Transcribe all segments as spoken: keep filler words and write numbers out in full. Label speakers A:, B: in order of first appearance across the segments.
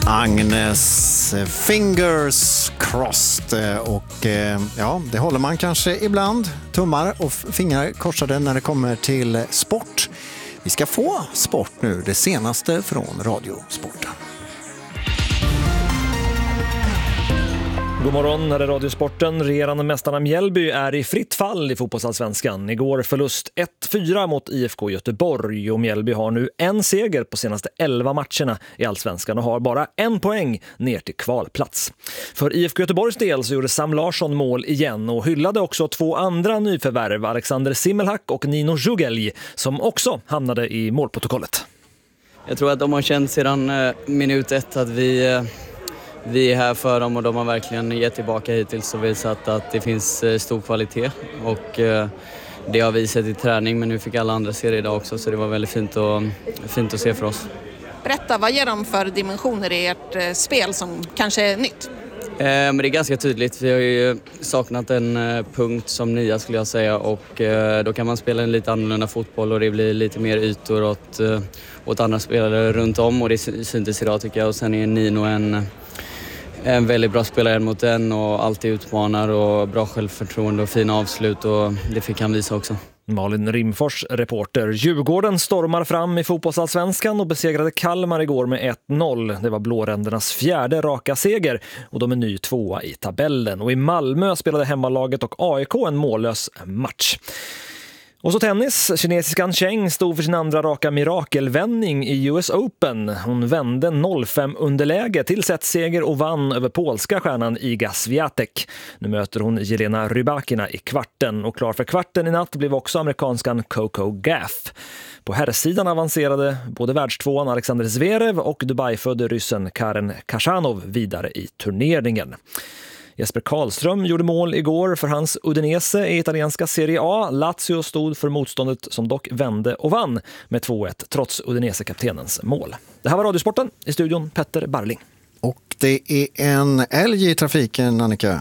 A: Agnes Fingers Crossed, och ja, det håller man kanske ibland, tummar och fingrar korsade när det kommer till sport. Vi ska få sport nu, det senaste från Radiosporten.
B: God morgon, här är Radiosporten. Regerande mästarna Mjällby är i fritt fall i fotbollsallsvenskan. Igår förlust ett fyra mot I F K Göteborg, och Mjällby har nu en seger på senaste elva matcherna i allsvenskan och har bara en poäng ner till kvalplats. För I F K Göteborgs del så gjorde Sam Larsson mål igen och hyllade också två andra nyförvärv, Alexander Simmelhack och Nino Jugelj, som också hamnade i målprotokollet.
C: Jag tror att de har känt sedan minut ett att vi... Vi är här för dem, och de har verkligen gett tillbaka hittills och visat att det finns stor kvalitet. Och det har vi sett i träning, men nu fick alla andra se det idag också, så det var väldigt fint, och, fint att se för oss.
D: Berätta, vad ger de för dimensioner i ert spel som kanske är nytt?
C: Eh, men det är ganska tydligt. Vi har ju saknat en eh, punkt som nia, skulle jag säga, och eh, då kan man spela en lite annorlunda fotboll och det blir lite mer ytor åt, eh, åt andra spelare runt om, och det syntes idag tycker jag. Och sen är Nino en... En väldigt bra spelare mot en och alltid utmanar, och bra självförtroende och fina avslut, och det fick han visa också.
B: Malin Rimfors, reporter. Djurgården stormar fram i fotbollsallsvenskan och besegrade Kalmar igår med ett noll. Det var blårändernas fjärde raka seger, och de är ny tvåa i tabellen. Och i Malmö spelade hemmalaget och A I K en mållös match. Och så tennis. Kinesiskan Cheng stod för sin andra raka mirakelvändning i U S Open. Hon vände noll fem underläge till setseger och vann över polska stjärnan Iga Swiatek. Nu möter hon Jelena Rybakina i kvarten, och klar för kvarten i natt blev också amerikanskan Coco Gauff. På herrsidan avancerade både världstvåan Alexander Zverev och Dubai-födde ryssen Karen Khachanov vidare i turneringen. Jesper Karlström gjorde mål igår för hans Udinese i italienska Serie A. Lazio stod för motståndet, som dock vände och vann med två ett trots Udinese-kaptenens mål. Det här var Radiosporten, i studion Petter Barling.
A: Och det är en älg i trafiken, Annika.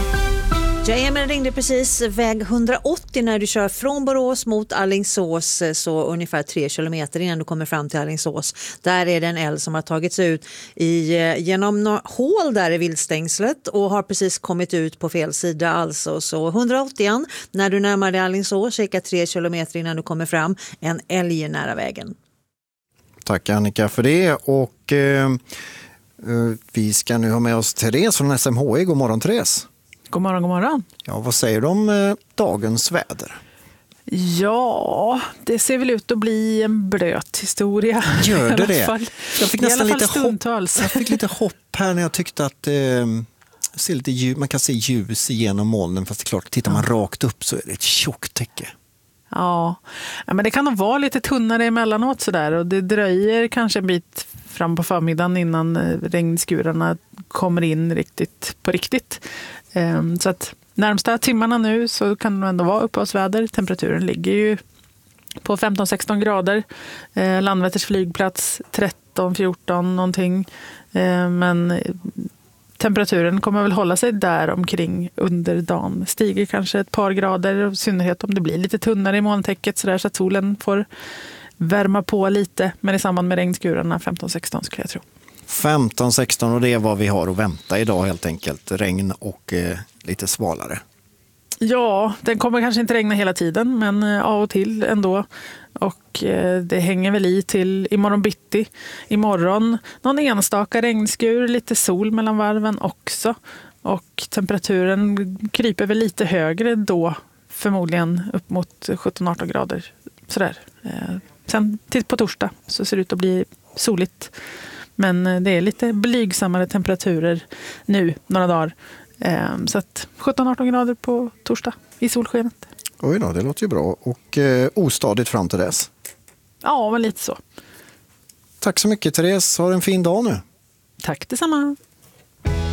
E: Ja, Emil ringde precis väg hundraåttio när du kör från Borås mot Alingsås, så ungefär tre kilometer innan du kommer fram till Alingsås. Där är det en älg som har tagits ut i, genom några hål där i viltstängslet och har precis kommit ut på fel sida. Alltså. Så hundraåttio när du närmar dig Alingsås, cirka tre kilometer innan du kommer fram, en älg nära vägen. Tack Annika för det, och eh, vi ska nu ha med oss Therese från S M H I. God morgon Therese.
F: God morgon, god morgon.
A: Ja, vad säger du om eh, dagens väder?
F: Ja, det ser väl ut att bli en blöt historia.
A: Gör det det?
F: Fall,
A: jag fick nästan lite hopp,
F: jag
A: fick lite hopp här när jag tyckte att eh, ser lite ljus, man kan se ljus igenom molnen, fast det är klart, tittar man ja. rakt upp så är det ett tjockt täcke.
F: Ja. ja, men det kan nog vara lite tunnare emellanåt sådär, och det dröjer kanske en bit fram på förmiddagen innan regnskurarna kommer in riktigt på riktigt. Så att närmsta timmarna nu så kan det ändå vara uppehållsväder. Temperaturen ligger ju på femton sexton grader. Landvetters flygplats tretton fjorton någonting. Men temperaturen kommer väl hålla sig där omkring under dagen. Stiger kanske ett par grader, i synnerhet om det blir lite tunnare i molntäcket så där, så att solen får värma på lite. Men i samband med regnskurarna femton sexton skulle jag tro.
A: femton sexton, och det är vad vi har att vänta idag helt enkelt. Regn och eh, lite svalare.
F: Ja, den kommer kanske inte regna hela tiden, men av och till ändå. Och eh, det hänger väl i till imorgon bitti. Imorgon någon enstaka regnskur, lite sol mellan varven också. Och temperaturen kryper väl lite högre då, förmodligen upp mot sjutton arton grader. Sådär. Eh, sen till på torsdag så ser det ut att bli soligt. Men det är lite blygsammare temperaturer nu, några dagar. Så att sjutton arton grader på torsdag i solskenet.
A: Oj då, det låter ju bra. Och eh, ostadigt fram till dess.
F: Ja, men lite så.
A: Tack så mycket Therese, ha en fin dag nu.
F: Tack detsamma.